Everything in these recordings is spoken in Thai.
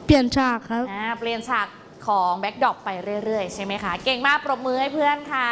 เปลี่ยนฉากครับเปลี่ยนฉากของแบ็คดรอปไปเรื่อยๆใช่ไหมคะเก่งมากปรบมือให้เพื่อนค่ะ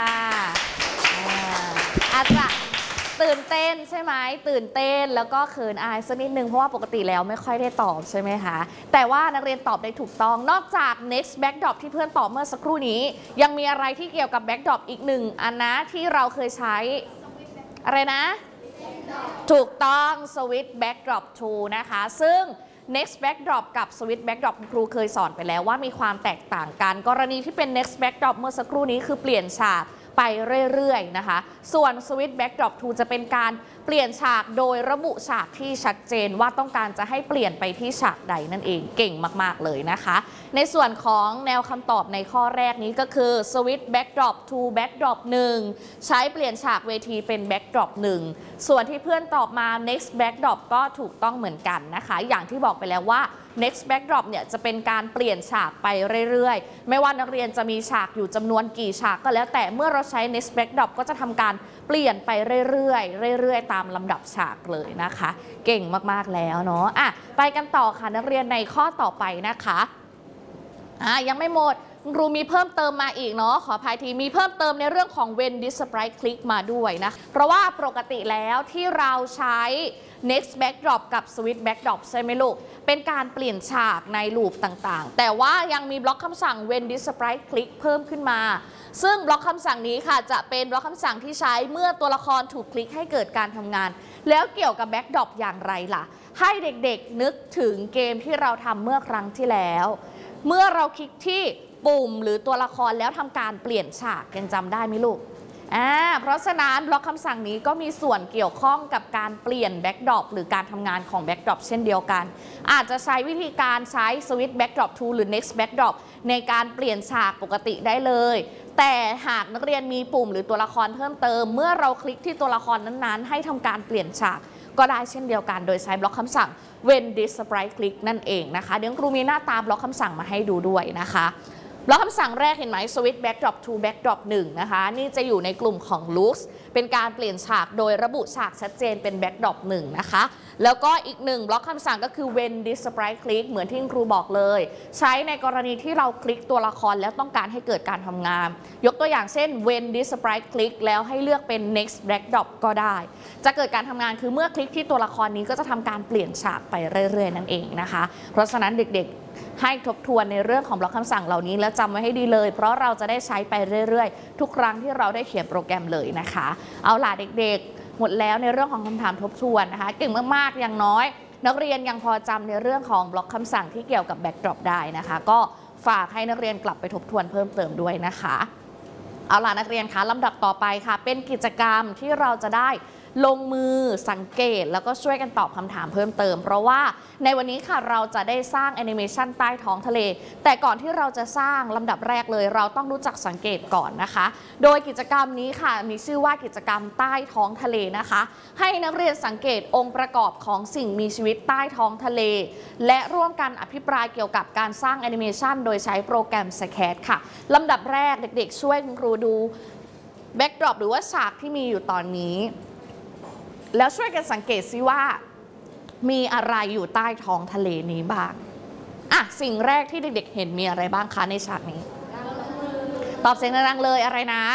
อาจจะตื่นเต้นใช่ไหมตื่นเต้นแล้วก็เขินอายสักนิดนึงเพราะว่าปกติแล้วไม่ค่อยได้ตอบใช่ไหมคะแต่ว่านักเรียนตอบได้ถูกต้องนอกจาก next backdrop ที่เพื่อนตอบเมื่อสักครู่นี้ยังมีอะไรที่เกี่ยวกับ backdrop อีกหนึ่งอันนะที่เราเคยใช้อะไรนะถูกต้อง switch backdrop to นะคะซึ่ง next backdrop กับ switch backdrop ครูเคยสอนไปแล้วว่ามีความแตกต่างกันกรณีที่เป็น next backdrop เมื่อสักครู่นี้คือเปลี่ยนฉากไปเรื่อยๆนะคะส่วน switch backdrop to จะเป็นการเปลี่ยนฉากโดยระบุฉากที่ชัดเจนว่าต้องการจะให้เปลี่ยนไปที่ฉากใดนั่นเองเก่งมากๆเลยนะคะในส่วนของแนวคำตอบในข้อแรกนี้ก็คือ switch backdrop to backdrop 1ใช้เปลี่ยนฉากเวทีเป็น backdrop 1ส่วนที่เพื่อนตอบมา next backdrop ก็ถูกต้องเหมือนกันนะคะอย่างที่บอกไปแล้วว่า next backdrop เนี่ยจะเป็นการเปลี่ยนฉากไปเรื่อยๆไม่ว่านักเรียนจะมีฉากอยู่จำนวนกี่ฉากก็แล้วแต่เมื่อเราใช้ next backdrop ก็จะทำการเปลี่ยนไปเรื่อยๆตามลำดับฉากเลยนะคะเก่งมากๆแล้วเนาะไปกันต่อค่ะนักเรียนในข้อต่อไปนะคะยังไม่หมดครูมีเพิ่มเติมมาอีกเนาะขออภัยทีมีเพิ่มเติมในเรื่องของ when display click มาด้วยนะเพราะว่าปกติแล้วที่เราใช้ next backdrop กับ switch backdrop ใช่ไหมลูกเป็นการเปลี่ยนฉากในลูปต่างๆแต่ว่ายังมีบล็อกคำสั่ง when display click เพิ่มขึ้นมาซึ่งบล็อกคำสั่งนี้ค่ะจะเป็นบล็อกคำสั่งที่ใช้เมื่อตัวละครถูกคลิกให้เกิดการทำงานแล้วเกี่ยวกับ backdrop อย่างไรล่ะให้เด็กๆนึกถึงเกมที่เราทำเมื่อครั้งที่แล้วเมื่อเราคลิกที่ปุ่มหรือตัวละครแล้วทำการเปลี่ยนฉากยังจำได้ไหมลูกเพราะฉะนั้นบล็อกคำสั่งนี้ก็มีส่วนเกี่ยวข้องกับการเปลี่ยนแบ็กดรอปหรือการทำงานของแบ็กดรอปเช่นเดียวกันอาจจะใช้วิธีการใช้ switch backdrop to หรือ next backdrop ในการเปลี่ยนฉากปกติได้เลยแต่หากนักเรียนมีปุ่มหรือตัวละครเพิ่มเติมเมื่อเราคลิกที่ตัวละครนั้นๆให้ทำการเปลี่ยนฉากก็ได้เช่นเดียวกันโดยใช้บล็อกคำสั่ง when display click นั่นเองนะคะเดี๋ยวครูมีหน้าตาบล็อกคำสั่งมาให้ดูด้วยนะคะบล็อกคำสั่งแรกเห็นไหม switch backdrop to backdrop 1นะคะนี่จะอยู่ในกลุ่มของ looks เป็นการเปลี่ยนฉากโดยระบุฉากชัดเจนเป็น backdrop 1นะคะแล้วก็อีกหนึ่งบล็อกคำสั่งก็คือ when display click เหมือนที่ครูบอกเลยใช้ในกรณีที่เราคลิกตัวละครแล้วต้องการให้เกิดการทำงานยกตัวอย่างเช่น when display click แล้วให้เลือกเป็น next backdrop ก็ได้จะเกิดการทำงานคือเมื่อคลิกที่ตัวละครนี้ก็จะทำการเปลี่ยนฉากไปเรื่อยๆนั่นเองนะคะเพราะฉะนั้นเด็กๆให้ทบทวนในเรื่องของบล็อกคำสั่งเหล่านี้แล้วจำไว้ให้ดีเลยเพราะเราจะได้ใช้ไปเรื่อยๆทุกครั้งที่เราได้เขียนโปรแกรมเลยนะคะเอาล่ะเด็กๆหมดแล้วในเรื่องของคำถามทบทวนนะคะเก่งมากๆอย่างน้อยนักเรียนยังพอจำในเรื่องของบล็อกคำสั่งที่เกี่ยวกับแบ็กดรอปได้นะคะก็ฝากให้นักเรียนกลับไปทบทวนเพิ่มเติมด้วยนะคะเอาล่ะนักเรียนคะลำดับต่อไปค่ะเป็นกิจกรรมที่เราจะได้ลงมือสังเกตแล้วก็ช่วยกันตอบคำถามเพิ่มเติมเพราะว่าในวันนี้ค่ะเราจะได้สร้างแอนิเมชันใต้ท้องทะเลแต่ก่อนที่เราจะสร้างลำดับแรกเลยเราต้องรู้จักสังเกตก่อนนะคะโดยกิจกรรมนี้ค่ะมีชื่อว่ากิจกรรมใต้ท้องทะเลนะคะให้นักเรียนสังเกตองค์ประกอบของสิ่งมีชีวิตใต้ท้องทะเลและร่วมกันอภิปรายเกี่ยวกับการสร้างแอนิเมชันโดยใช้โปรแกรม SCAD ค่ะลำดับแรกเด็กๆช่วยคุณครูดูแบ็กดรอปหรือว่าฉากที่มีอยู่ตอนนี้แล้วช่วยกันสังเกตซิว่ามีอะไรอยู่ใต้ท้องทะเลนี้บ้างสิ่งแรกที่เด็กๆเห็นมีอะไรบ้างคะในฉากนี้ตอบเสียงดังๆเลยอะไรนะ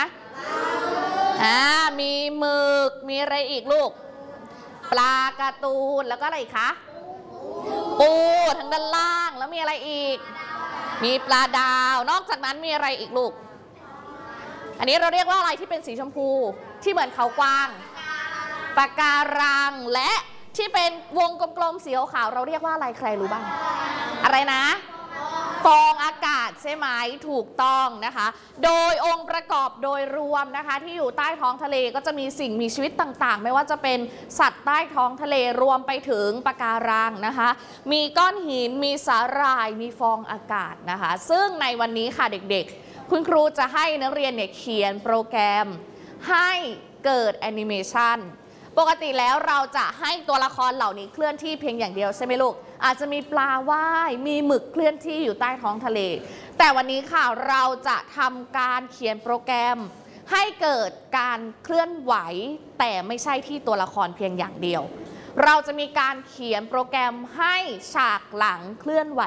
มีหมึกมีอะไรอีกลูกปลาการ์ตูนแล้วก็อะไรอีกคะปูทางด้านล่างแล้วมีอะไรอีกมีปลาดาวนอกจากนั้นมีอะไรอีกลูกอันนี้เราเรียกว่าอะไรที่เป็นสีชมพูที่เหมือนเขากวางปะการังและที่เป็นวงกลมๆสีขาวเราเรียกว่าอะไรใครรู้บ้างอะไรนะฟองอากาศใช่ไหมถูกต้องนะคะโดยองค์ประกอบโดยรวมนะคะที่อยู่ใต้ท้องทะเลก็จะมีสิ่งมีชีวิตต่างๆไม่ว่าจะเป็นสัตว์ใต้ท้องทะเลรวมไปถึงปะการังนะคะมีก้อนหินมีสาหร่ายมีฟองอากาศนะคะซึ่งในวันนี้ค่ะเด็กๆคุณครูจะให้นักเรียนเนี่ยเขียนโปรแกรมให้เกิดแอนิเมชันปกติแล้วเราจะให้ตัวละครเหล่านี้เคลื่อนที่เพียงอย่างเดียวใช่ไหมลูกอาจจะมีปลาว่ายมีหมึกเคลื่อนที่อยู่ใต้ท้องทะเลแต่วันนี้ค่ะเราจะทำการเขียนโปรแกรมให้เกิดการเคลื่อนไหวแต่ไม่ใช่ที่ตัวละครเพียงอย่างเดียวเราจะมีการเขียนโปรแกรมให้ฉากหลังเคลื่อนไหว